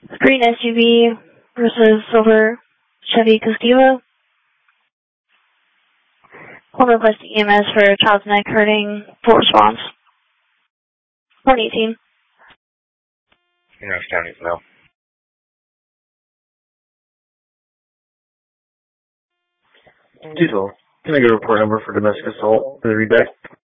Green SUV versus silver Chevy Castiva. One request EMS for child's neck hurting. Full response. 118. County, no. 212. Can I get a report number for domestic assault for the read back?